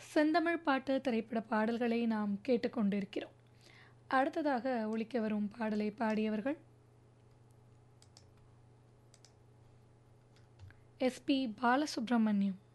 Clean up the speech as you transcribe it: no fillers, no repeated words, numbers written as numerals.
செந்தமிழ் பாட்டு திரைப்பட பாடல்களை நாம் கேட்டுக்கொண்டிருக்கிறோம். அடுத்ததாக ஒலிக்க வரும் பாடலை பாடியவர்கள் எஸ்பி பாலசுப்ரமணியம்.